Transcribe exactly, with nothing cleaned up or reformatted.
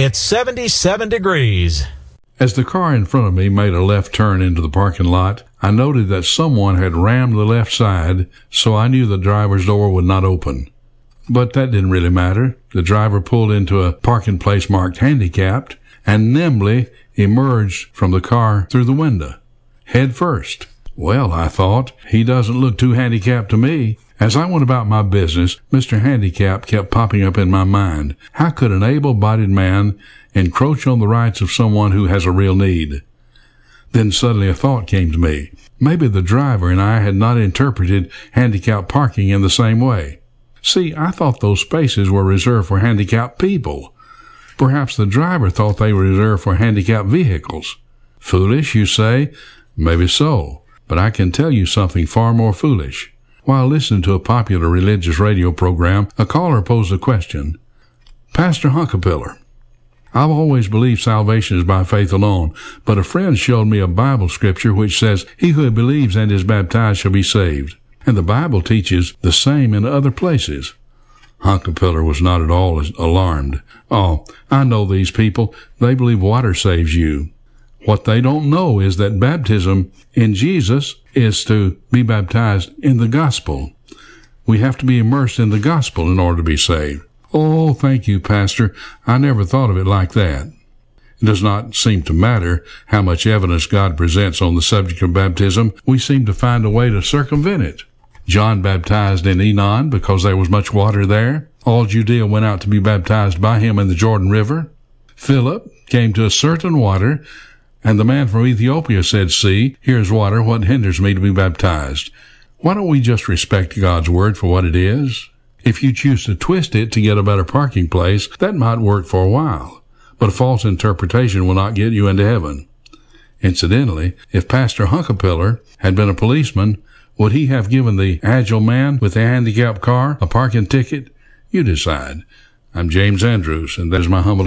it's seventy-seven degrees. As the car in front of me made a left turn into the parking lot, I noted that someone had rammed the left side, so I knew the driver's door would not open. But that didn't really matter. The driver pulled into a parking place marked handicapped and nimbly emerged from the car through the window, head first. Well, I thought, he doesn't look too handicapped to me. As I went about my business, Mister Handicap kept popping up in my mind. How could an able-bodied man encroach on the rights of someone who has a real need? Then suddenly a thought came to me. Maybe the driver and I had not interpreted handicapped parking in the same way. See, I thought those spaces were reserved for handicapped people. Perhaps the driver thought they were reserved for handicapped vehicles. Foolish, you say? Maybe so. But I can tell you something far more foolish. While listening to a popular religious radio program, a caller posed a question. Pastor Hunkapiller, I've always believed salvation is by faith alone, but a friend showed me a Bible scripture which says, he who believes and is baptized shall be saved. And the Bible teaches the same in other places. Hunkapiller was not at all alarmed. Oh, I know these people. They believe water saves you. What they don't know is that baptism in Jesus is to be baptized in the gospel. We have to be immersed in the gospel in order to be saved. Oh, thank you, Pastor. I never thought of it like that. It does not seem to matter how much evidence God presents on the subject of baptism. We seem to find a way to circumvent it. John baptized in Enon because there was much water there. All Judea went out to be baptized by him in the Jordan River. Philip came to a certain water, and the man from Ethiopia said, see, here's water, what hinders me to be baptized? Why don't we just respect God's word for what it is? If you choose to twist it to get a better parking place, that might work for a while, but a false interpretation will not get you into heaven. Incidentally, if Pastor Hunkapiller had been a policeman, would he have given the agile man with the handicapped car a parking ticket? You decide. I'm James Andrews, and that is my humble